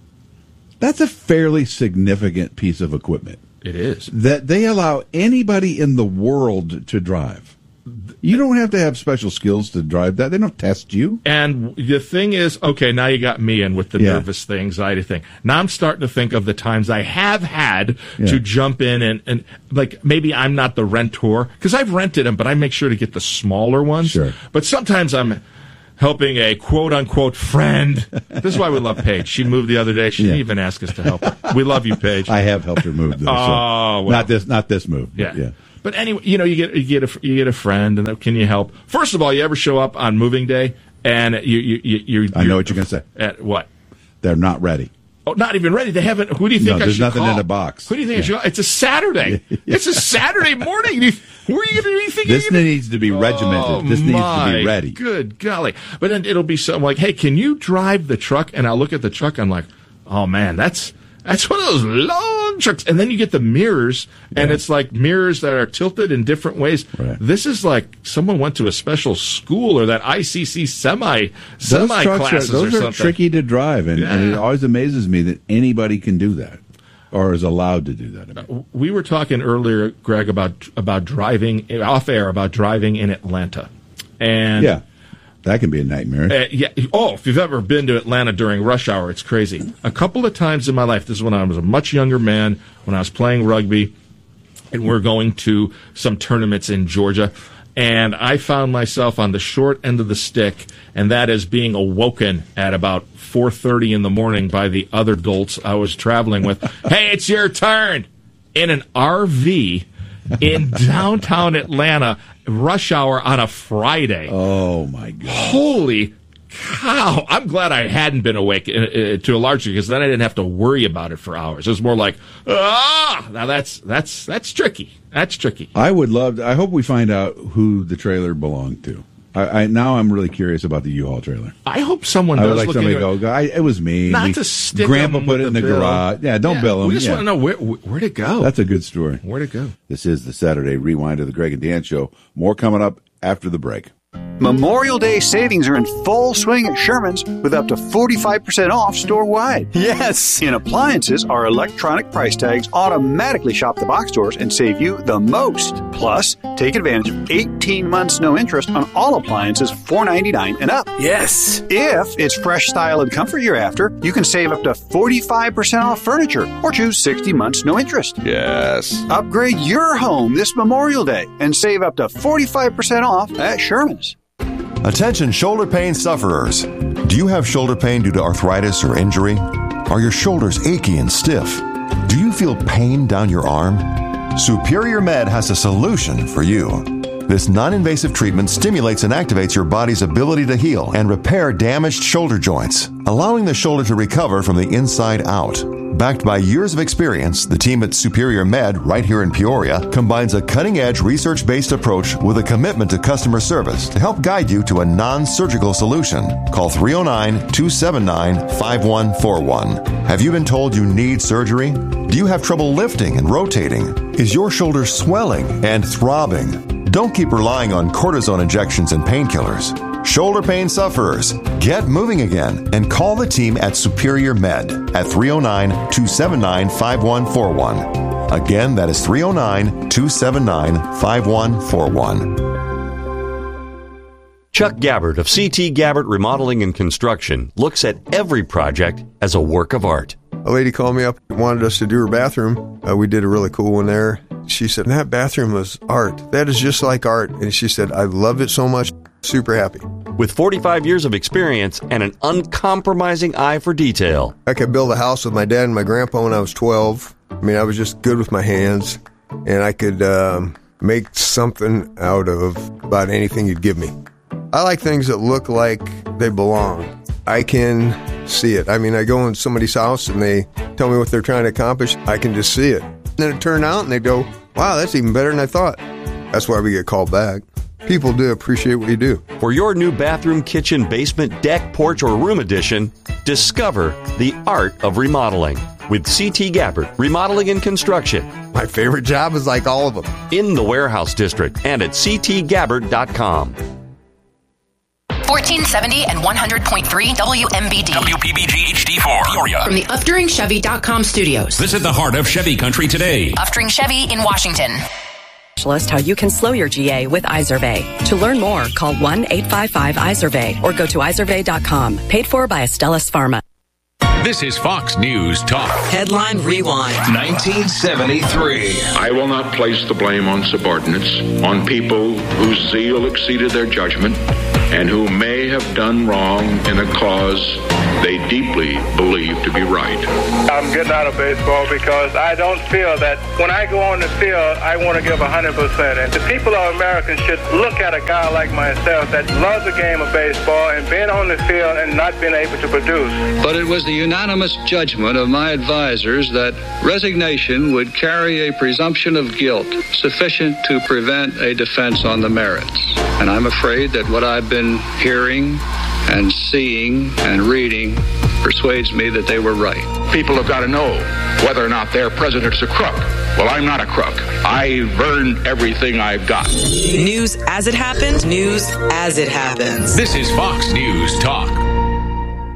That's a fairly significant piece of equipment. It is. That they allow anybody in the world to drive. You don't have to have special skills to drive that. They don't test you. And the thing is, okay, now you got me in with the Yeah. nervous thing, anxiety thing. Now I'm starting to think of the times I have had Yeah. to jump in and, and, like, maybe I'm not the rentor, because I've rented them, but I make sure to get the smaller ones. Sure. But sometimes I'm helping a quote-unquote friend. This is why we love Paige. She moved the other day. She Yeah. didn't even ask us to help her. We love you, Paige. I have helped her move. Though, so. Oh, well. Not this, not this move. but Yeah. yeah. But anyway, you know, you get you get a you get a friend, and then, can you help? First of all, you ever show up on moving day, and you you you you I know what you're going to say. At what? They're not ready. Oh, not even ready. They haven't. Who do you think No, I there's should nothing call? in the box. Who do you think I Yeah. should call? It's a Saturday. It's a Saturday morning. You- Who are you going to be thinking? This needs to be regimented. Oh, this needs to my be ready. Good golly! But then it'll be something like, "Hey, can you drive the truck?" And I'll look at the truck. I'm like, "Oh man, that's that's one of those long trucks." And then you get the mirrors, and Yeah. it's like mirrors that are tilted in different ways. Right. This is like someone went to a special school or that I C C semi Those semi trucks are, classes or those are something. tricky to drive, and, and it Yeah. always amazes me that anybody can do that or is allowed to do that. I mean. We were talking earlier, Greg, about about driving off air about driving in Atlanta, and Yeah, that can be a nightmare. Uh, yeah. Oh, if you've ever been to Atlanta during rush hour, it's crazy. A couple of times in my life, this is when I was a much younger man, when I was playing rugby, and we're going to some tournaments in Georgia, and I found myself on the short end of the stick, and that is being awoken at about four thirty in the morning by the other adults I was traveling with. Hey, it's your turn! In an R V in downtown Atlanta, rush hour on a Friday. Oh, my God. Holy cow. I'm glad I hadn't been awake uh, uh, to a large degree, because then I didn't have to worry about it for hours. It was more like, ah! Now that's, that's, that's tricky. That's tricky. I would love to, I hope we find out who the trailer belonged to. I, I Now I'm really curious about the U-Haul trailer. I hope someone I does would like look somebody into to go, I, it was me. Not We- to stick Grandpa them put with it in the the bill. garage. Yeah, don't Yeah, bill them. We just yeah. want to know where, where'd it go? That's a good story. Where'd it go? This is the Saturday Rewind of the Greg and Dan Show. More coming up after the break. Memorial Day savings are in full swing at Sherman's with up to forty-five percent off store-wide. Yes! In appliances, our electronic price tags automatically shop the box stores and save you the most. Plus, take advantage of eighteen months no interest on all appliances four ninety-nine and up. Yes! If it's fresh style and comfort you're after, you can save up to forty-five percent off furniture or choose sixty months no interest. Yes. Upgrade your home this Memorial Day and save up to forty-five percent off at Sherman's. Attention shoulder pain sufferers. Do you have shoulder pain due to arthritis or injury? Are your shoulders achy and stiff? Do you feel pain down your arm? Superior Med has a solution for you. This non-invasive treatment stimulates and activates your body's ability to heal and repair damaged shoulder joints, allowing the shoulder to recover from the inside out. Backed by years of experience, the team at Superior Med, right here in Peoria, combines a cutting-edge research-based approach with a commitment to customer service to help guide you to a non-surgical solution. Call three oh nine, two seven nine, five one four one. Have you been told you need surgery? Do you have trouble lifting and rotating? Is your shoulder swelling and throbbing? Don't keep relying on cortisone injections and painkillers. Shoulder pain sufferers, get moving again and call the team at Superior Med at three oh nine, two seven nine, five one four one. Again, that is three oh nine, two seven nine, five one four one. Chuck Gabbard of C T Gabbard Remodeling and Construction looks at every project as a work of art. A lady called me up and wanted us to do her bathroom. Uh, we did a really cool one there. She said, that bathroom was art. That is just like art. And she said, I loved it so much. Super happy. With forty-five years of experience and an uncompromising eye for detail. I could build a house with my dad and my grandpa when I was twelve. I mean, I was just good with my hands. and I could um, make something out of about anything you'd give me. I like things that look like they belong. I can see it. I mean, I go in somebody's house and they tell me what they're trying to accomplish. I can just see it. Then it turned out and they go, wow, that's even better than I thought. That's why we get called back. People do appreciate what you do. For your new bathroom, kitchen, basement, deck, porch, or room addition, discover the art of remodeling with C T Gabbard Remodeling and Construction. My favorite job is like all of them. In the Warehouse District and at c t gabbard dot com. fourteen seventy and one hundred point three W M B D. W P B G H D four. Peoria. From the Upduring Chevy dot com studios. Visit the heart of Chevy country today. Upduring Chevy in Washington. How you can slow your G A with Izervay. To learn more, call one eight five five Izervay or go to izervay dot com. Paid for by Astellas Pharma. This is Fox News Talk. Headline Rewind. nineteen seventy-three. I will not place the blame on subordinates, on people whose zeal exceeded their judgment, and who may have done wrong in a cause they deeply believe to be right. I'm getting out of baseball because I don't feel that when I go on the field, I want to give one hundred percent. And the people of America should look at a guy like myself that loves the game of baseball and been on the field and not been able to produce. But it was the unanimous judgment of my advisors that resignation would carry a presumption of guilt sufficient to prevent a defense on the merits. And I'm afraid that what I've been hearing and seeing and reading persuades me that they were right. People have got to know whether or not their president's a crook. Well, I'm not a crook. I've earned everything I've got. News as it happened, news as it happens. This is Fox News Talk.